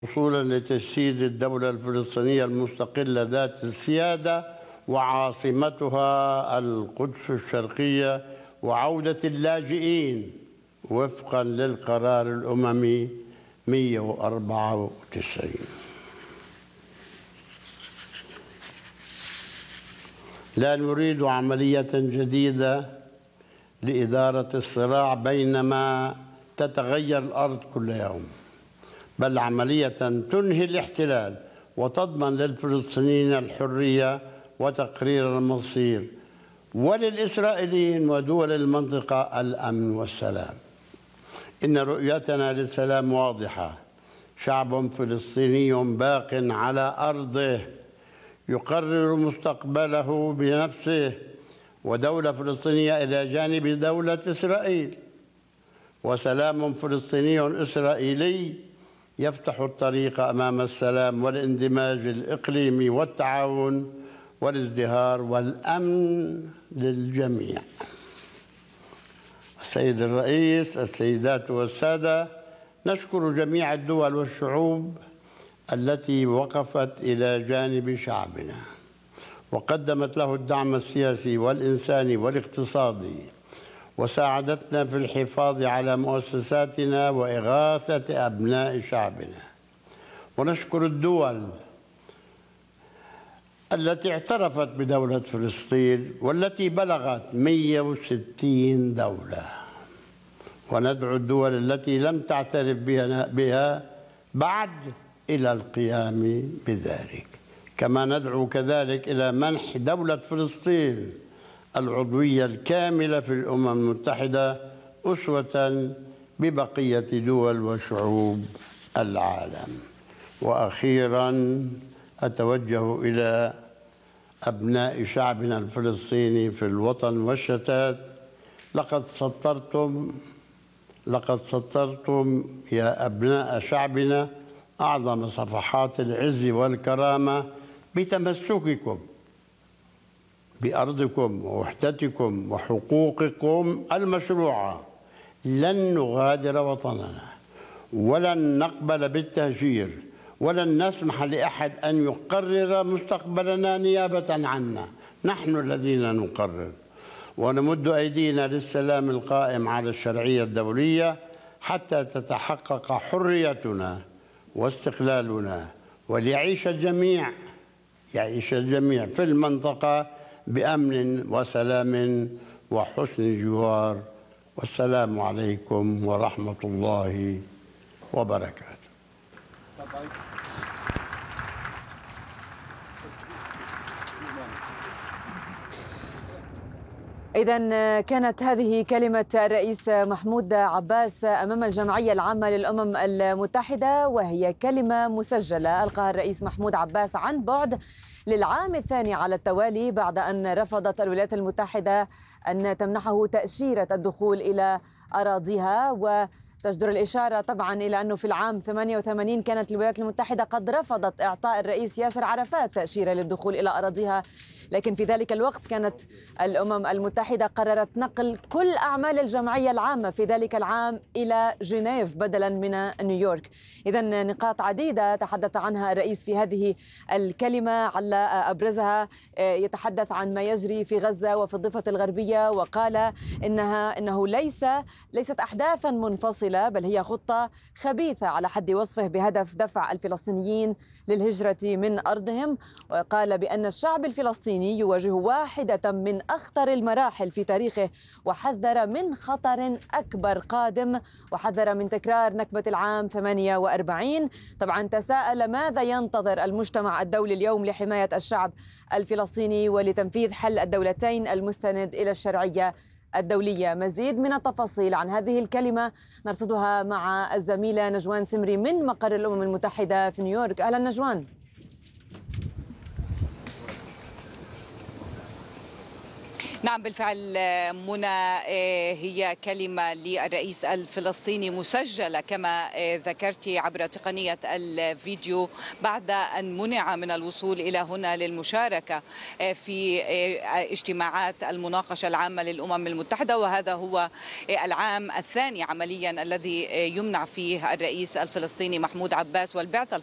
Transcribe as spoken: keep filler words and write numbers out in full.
وصولا لتجسيد الدولة الفلسطينية المستقلة ذات السيادة وعاصمتها القدس الشرقية، وعودة اللاجئين وفقا للقرار الأممي مئة وأربعة وتسعين. لا نريد عملية جديدة لإدارة الصراع بينما تتغير الأرض كل يوم، بل عملية تنهي الاحتلال وتضمن للفلسطينيين الحرية وتقرير المصير، وللإسرائيليين ودول المنطقة الأمن والسلام. إن رؤيتنا للسلام واضحة: شعب فلسطيني باق على أرضه يقرر مستقبله بنفسه، ودولة فلسطينية إلى جانب دولة إسرائيل، وسلام فلسطيني إسرائيلي يفتح الطريق أمام السلام والاندماج الإقليمي والتعاون والازدهار والأمن للجميع. السيد الرئيس، السيدات والسادة، نشكر جميع الدول والشعوب التي وقفت إلى جانب شعبنا وقدمت له الدعم السياسي والإنساني والاقتصادي، وساعدتنا في الحفاظ على مؤسساتنا وإغاثة أبناء شعبنا. ونشكر الدول التي اعترفت بدولة فلسطين والتي بلغت مئة وستين دولة، وندعو الدول التي لم تعترف بها بعد إلى القيام بذلك. كما ندعو كذلك إلى منح دولة فلسطين العضوية الكاملة في الأمم المتحدة أسوة ببقية دول وشعوب العالم. وأخيراً أتوجه إلى أبناء شعبنا الفلسطيني في الوطن والشتات: لقد سطرتم لقد سطرتم يا أبناء شعبنا أعظم صفحات العز والكرامة بتمسككم بأرضكم ووحدتكم وحقوقكم المشروعة. لن نغادر وطننا، ولن نقبل بالتهجير، ولن نسمح لأحد أن يقرر مستقبلنا نيابة عنا. نحن الذين نقرر، ونمد أيدينا للسلام القائم على الشرعية الدولية حتى تتحقق حريتنا واستقلالنا، وليعيش الجميع يعيش الجميع في المنطقة بأمن وسلام وحسن جوار. والسلام عليكم ورحمة الله وبركاته. إذن كانت هذه كلمة الرئيس محمود عباس أمام الجمعية العامة للأمم المتحدة، وهي كلمة مسجلة ألقاها الرئيس محمود عباس عن بعد للعام الثاني على التوالي بعد أن رفضت الولايات المتحدة أن تمنحه تأشيرة الدخول إلى أراضيها. وتجدر الإشارة طبعا إلى أنه في العام ثمانية وثمانين كانت الولايات المتحدة قد رفضت إعطاء الرئيس ياسر عرفات تأشيرة للدخول إلى أراضيها، لكن في ذلك الوقت كانت الأمم المتحدة قررت نقل كل أعمال الجمعية العامة في ذلك العام إلى جنيف بدلا من نيويورك. إذن نقاط عديدة تحدث عنها الرئيس في هذه الكلمة، على أبرزها يتحدث عن ما يجري في غزة وفي الضفة الغربية، وقال إنها إنه ليس ليست أحداثا منفصلة، بل هي خطة خبيثة على حد وصفه بهدف دفع الفلسطينيين للهجرة من أرضهم. وقال بأن الشعب الفلسطيني يواجه واحدة من أخطر المراحل في تاريخه، وحذر من خطر أكبر قادم، وحذر من تكرار نكبة العام ثمانية وأربعين. طبعا تساءل ماذا ينتظر المجتمع الدولي اليوم لحماية الشعب الفلسطيني ولتنفيذ حل الدولتين المستند إلى الشرعية الدولية. مزيد من التفاصيل عن هذه الكلمة نرصدها مع الزميلة نجوان سمري من مقر الأمم المتحدة في نيويورك. أهلا نجوان. نعم بالفعل منى، هي كلمة للرئيس الفلسطيني مسجلة كما ذكرت عبر تقنية الفيديو بعد أن منع من الوصول إلى هنا للمشاركة في اجتماعات المناقشة العامة للأمم المتحدة، وهذا هو العام الثاني عمليا الذي يمنع فيه الرئيس الفلسطيني محمود عباس والبعثة